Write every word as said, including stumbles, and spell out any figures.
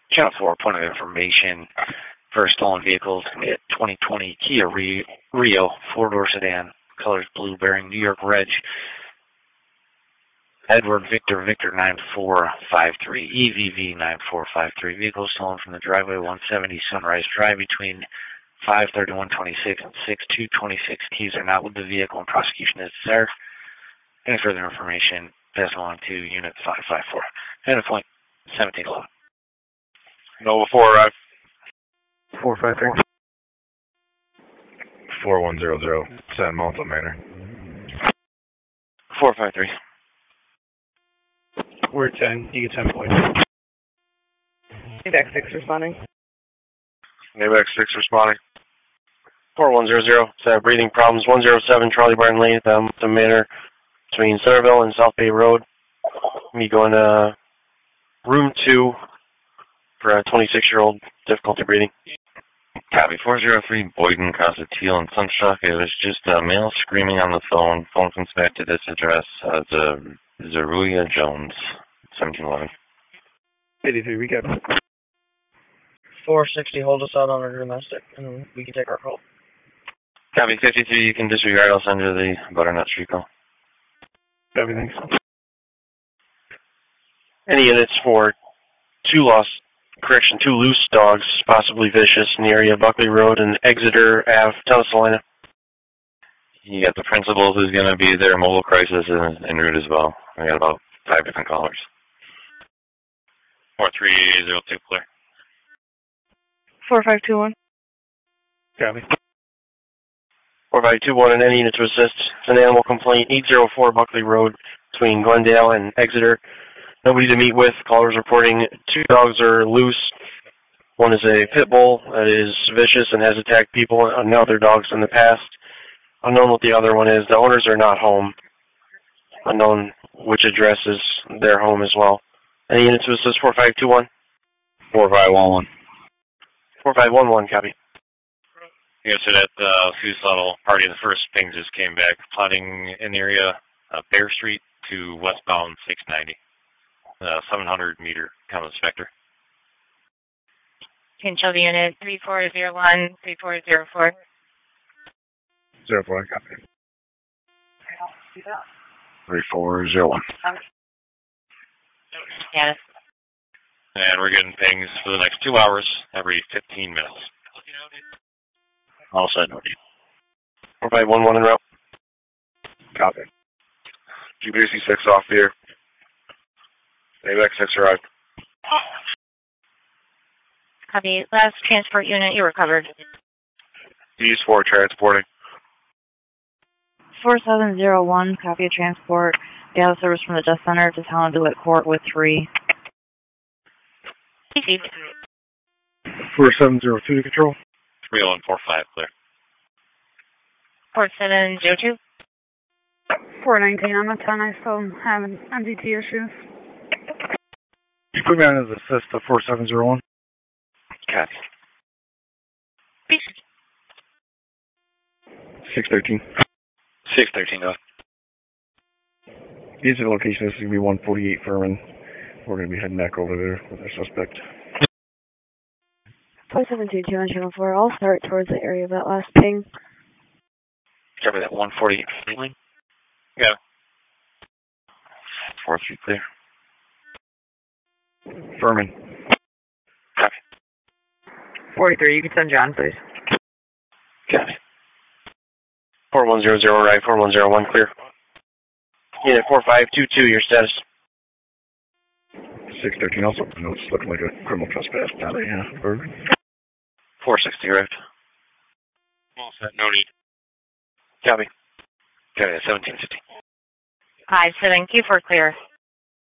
Channel four, point of information for stolen vehicles. twenty twenty Kia Rio, four-door sedan, colors blue, bearing New York Reg. Edward Victor Victor nine four five three, E V V nine four five three. Vehicle stolen from the driveway one seventy Sunrise Drive between five thirty-one twenty-six and six two twenty-six. Keys are not with the vehicle and prosecution is desired. Any further information, pass along to Unit five five four. And a point seventeen eleven. Nova four arrive. four five three. four one zero zero, San Malta Manor. four five three. We're ten. You get ten points. Navac six responding. Navac six responding. four one zero zero, uh, breathing problems. one oh seven Charlie Barton Lane at the, the Manor between Centerville and South Bay Road. Me going to room two for a twenty-six-year-old, difficulty breathing. Copy. four zero three, Boyden, Casa Teal, and Sunstruck. It was just a male screaming on the phone. Phone comes back to this address. Uh, it's a Zeruia Jones, seventeen eleven. eighty-three, recap. four sixty, hold us out on our domestic, and we can take our call. Copy. fifty-three, you can disregard. I'll send you the butternut street call. Copy, thanks. Any units for two lost, correction, two loose dogs, possibly vicious, in the area of Buckley Road and Exeter Avenue, South Salina. You got the principal who's going to be there, mobile crisis en, en route as well. We got about five different callers. four three zero two, clear. four five two one. Copy. four five two one, and any unit to assist. It's an animal complaint, eight oh four Buckley Road between Glendale and Exeter. Nobody to meet with. Callers reporting two dogs are loose. One is a pit bull that is vicious and has attacked people and other dogs in the past. Unknown what the other one is. The owners are not home. Unknown which address is their home as well. Any units to assist? four five two one? four five one one. four five one one, copy. Yes, so that uh, Fusil party, the first ping just came back, plotting in the area uh, Bear Street to westbound six ninety. Uh, seven hundred meter common specter. Control the unit three four zero one, three four zero four. Zero four, copy. three four zero one. Status. And we're getting pings for the next two hours, every fifteen minutes. All set, no deal. four five one one en route. Copy. G B C six off here. Navac six arrived. Copy. Last transport unit, you recovered. East four transporting. four seven zero one, copy of transport. Data service from the Death Center to Helen DeWitt Court with three. four seven zero two to control. three oh one four five, clear. four seven zero two. four nineteen, I'm at ten, I still have M D T issues. You put me on as assist to four seven zero one. Copy. six thirteen. six thirteen, go. These are the location. This is going to be one forty-eight Furman. We're going to be heading back over there with our suspect. four seven two two on channel four. I'll start towards the area of that last ping. Cover that one forty-eight Fleetling. Yeah. four three clear. Furman. Copy. forty-three, you can send John, please. Copy. four one zero zero right, four one zero one clear. Unit four five two two, your status. six thirteen also. I know it's looking like a criminal trespass. Not a uh, burglary. four sixty, right? All set, no need. Copy. Copy, seventeen fifty. five seven, Q four clear.